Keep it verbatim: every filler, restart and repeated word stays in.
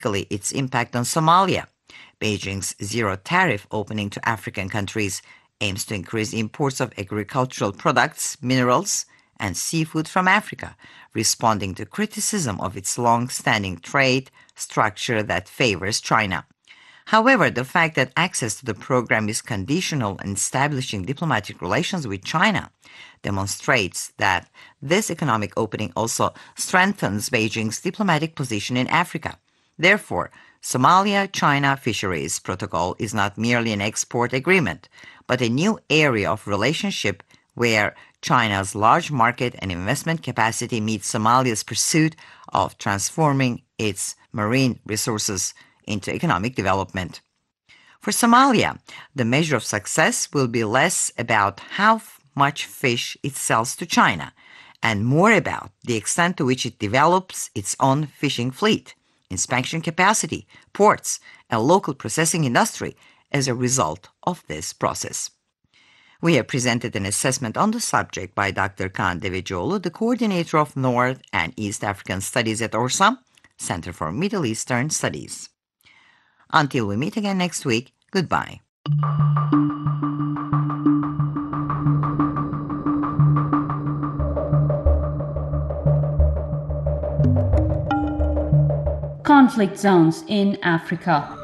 specifically its impact on Somalia. Beijing's zero tariff opening to African countries aims to increase imports of agricultural products, minerals, and seafood from Africa, responding to criticism of its long standing trade structure that favors China. However, the fact that access to the program is conditional on establishing diplomatic relations with China demonstrates that this economic opening also strengthens Beijing's diplomatic position in Africa. Therefore, Somalia-China Fisheries Protocol is not merely an export agreement, but a new area of relationship where China's large market and investment capacity meets Somalia's pursuit of transforming its marine resources into economic development. For Somalia, the measure of success will be less about how f- much fish it sells to China and more about the extent to which it develops its own fishing fleet, inspection capacity, ports, and local processing industry as a result of this process. We have presented an assessment on the subject by Doctor Kaan Devecioğlu, the coordinator of North and East African Studies at ORSAM, Center for Middle Eastern Studies. Until we meet again next week, goodbye. Conflict zones in Africa.